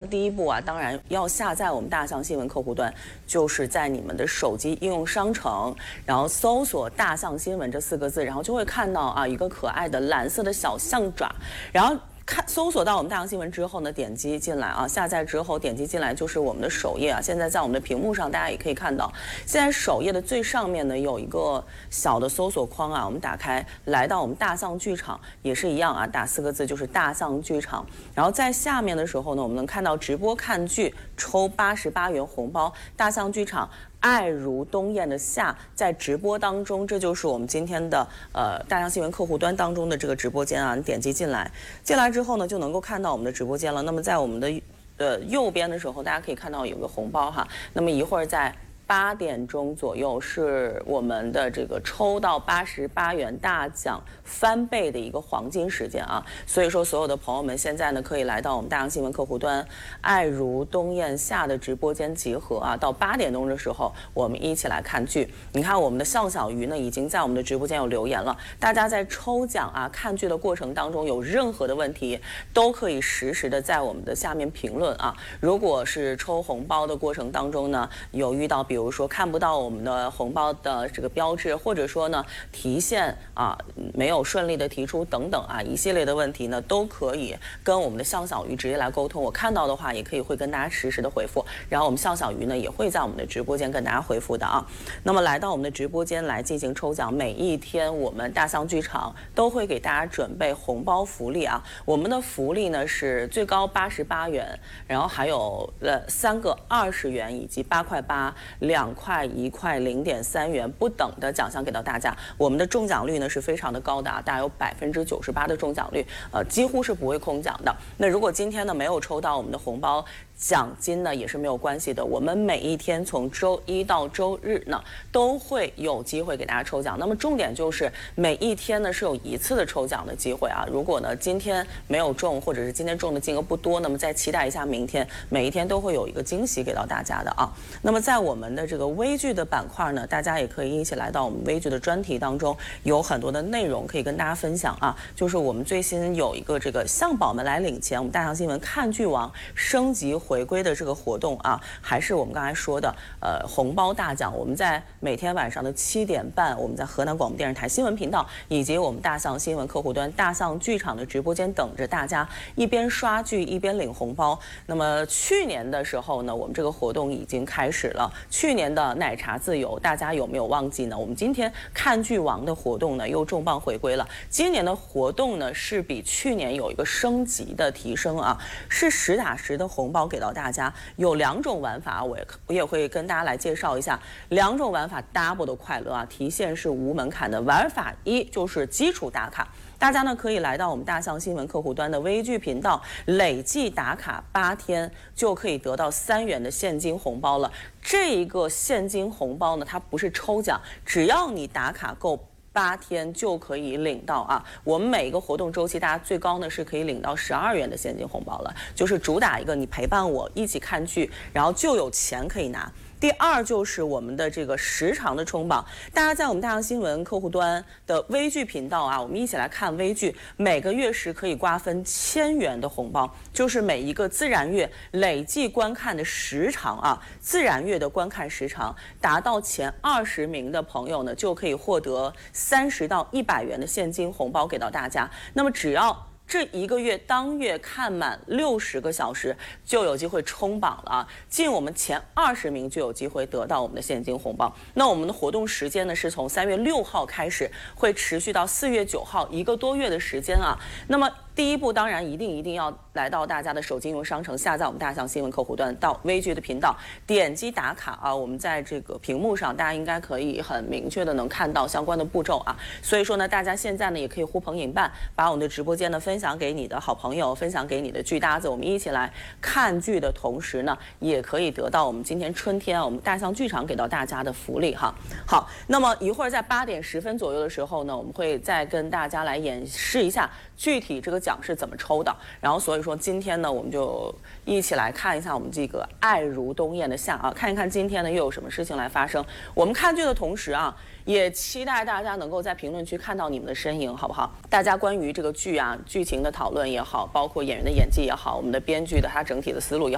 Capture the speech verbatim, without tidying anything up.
第一步啊，当然要下载我们大象新闻客户端，就是在你们的手机应用商城，然后搜索“大象新闻”这四个字，然后就会看到啊一个可爱的蓝色的小象爪，然后。看搜索到我们大象新闻之后呢，点击进来啊，下载之后点击进来就是我们的首页啊。现在在我们的屏幕上，大家也可以看到，现在首页的最上面呢有一个小的搜索框啊，我们打开，来到我们大象剧场也是一样啊，打四个字就是大象剧场。然后在下面的时候呢，我们能看到直播看剧抽八十八元红包，大象剧场。爱如冬雁的夏在直播当中，这就是我们今天的呃大象新闻客户端当中的这个直播间啊。你点击进来，进来之后呢，就能够看到我们的直播间了。那么在我们的呃右边的时候，大家可以看到有个红包哈。那么一会儿在八点钟左右是我们的这个抽到八十八元大奖翻倍的一个黄金时间啊，所以说所有的朋友们现在呢可以来到我们大象新闻客户端爱如冬雁夏的直播间集合啊，到八点钟的时候我们一起来看剧。你看我们的向小鱼呢已经在我们的直播间有留言了，大家在抽奖啊看剧的过程当中有任何的问题都可以实时的在我们的下面评论啊。如果是抽红包的过程当中呢有遇到比如比如说看不到我们的红包的这个标志，或者说呢提现啊没有顺利的提出等等啊一系列的问题呢，都可以跟我们的向小鱼直接来沟通。我看到的话也可以会跟大家实时的回复，然后我们向小鱼呢也会在我们的直播间跟大家回复的啊。那么来到我们的直播间来进行抽奖，每一天我们大象剧场都会给大家准备红包福利啊。我们的福利呢是最高八十八元，然后还有呃三个二十元以及八块八。两块、一块、零点三元不等的奖项给到大家，我们的中奖率呢是非常的高的啊，大概有百分之九十八的中奖率，呃，几乎是不会空奖的。那如果今天呢没有抽到我们的红包奖金呢也是没有关系的，我们每一天从周一到周日呢都会有机会给大家抽奖。那么重点就是每一天呢是有一次的抽奖的机会啊。如果呢今天没有中，或者是今天中的金额不多，那么再期待一下明天，每一天都会有一个惊喜给到大家的啊。那么在我们的这个微剧的板块呢，大家也可以一起来到我们微剧的专题当中，有很多的内容可以跟大家分享啊。就是我们最新有一个这个向宝们来领钱，我们大象新闻看剧王升级回归的这个活动啊，还是我们刚才说的呃红包大奖。我们在每天晚上的七点半，我们在河南广播电视台新闻频道以及我们大象新闻客户端大象剧场的直播间等着大家，一边刷剧一边领红包。那么去年的时候呢，我们这个活动已经开始了。去年的奶茶自由，大家有没有忘记呢？我们今天看剧王的活动呢又重磅回归了。今年的活动呢是比去年有一个升级的提升啊，是实打实的红包给到大家。有两种玩法，我也我也会跟大家来介绍一下两种玩法 double 的快乐啊，提现是无门槛的。玩法一就是基础打卡。大家呢可以来到我们大象新闻客户端的微剧频道，累计打卡八天就可以得到三元的现金红包了。这一个现金红包呢，它不是抽奖，只要你打卡够八天就可以领到啊！我们每一个活动周期，大家最高呢是可以领到十二元的现金红包了，就是主打一个你陪伴我一起看剧，然后就有钱可以拿。第二就是我们的这个时长的冲榜，大家在我们大象新闻客户端的微剧频道啊，我们一起来看微剧，每个月是可以瓜分千元的红包，就是每一个自然月累计观看的时长啊，自然月的观看时长达到前二十名的朋友呢，就可以获得三十到一百元的现金红包给到大家。那么只要这一个月当月看满六十个小时，就有机会冲榜了啊！进我们前二十名就有机会得到我们的现金红包。那我们的活动时间呢，是从三月六号开始，会持续到四月九号，一个多月的时间啊。那么第一步当然一定一定要来到大家的手机应用商城，下载我们大象新闻客户端，到微剧的频道点击打卡啊。我们在这个屏幕上，大家应该可以很明确的能看到相关的步骤啊。所以说呢，大家现在呢也可以呼朋引伴，把我们的直播间呢分享给你的好朋友，分享给你的剧搭子，我们一起来看剧的同时呢，也可以得到我们今天春天啊，我们大象剧场给到大家的福利哈。好，那么一会儿在八点十分左右的时候呢，我们会再跟大家来演示一下具体这个奖是怎么抽的。然后所以说今天呢，我们就一起来看一下我们这个爱如冬雁的夏啊，看一看今天呢又有什么事情来发生。我们看剧的同时啊，也期待大家能够在评论区看到你们的身影，好不好？大家关于这个剧啊剧情的讨论也好，包括演员的演技也好，我们的编剧的它整体的思路也好。